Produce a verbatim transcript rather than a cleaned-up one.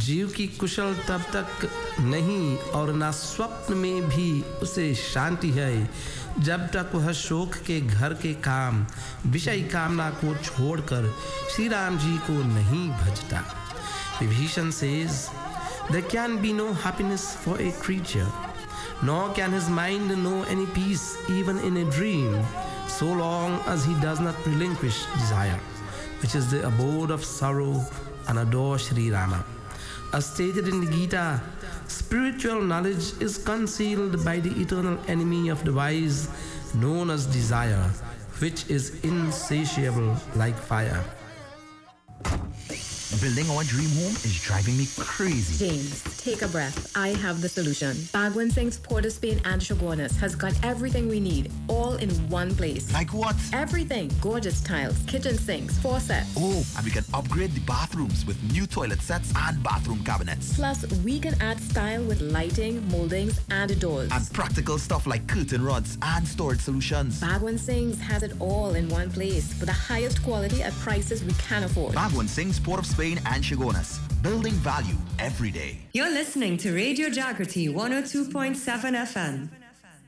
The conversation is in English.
जीव की कुशल तब तक नहीं और ना स्वप्न में भी उसे शांति है जब तक वह शोक के घर के काम विषय कामना को छोड़कर श्री राम जी को नहीं भजता. Vibhishan says, there can be no happiness for a creature, nor can his mind know any peace even in a dream, so long as he does not relinquish desire, which is the abode of sorrow, and adore Sri Rama. As stated in the Gita, spiritual knowledge is concealed by the eternal enemy of the wise, known as desire, which is insatiable like fire. Building our dream home is driving me crazy. James, take a breath. I have the solution. Bhagwan Singh's Port of Spain and Shogunas has got everything we need, all in one place. Like what? Everything. Gorgeous tiles, kitchen sinks, faucets. Oh, and we can upgrade the bathrooms with new toilet sets and bathroom cabinets. Plus, we can add style with lighting, moldings, and doors. And practical stuff like curtain rods and storage solutions. Bhagwan Singh's has it all in one place for the highest quality at prices we can afford. Bhagwan Singh's Port of Spain and Shogunas, building value every day. You're listening to Radio Jagrati one oh two point seven F M.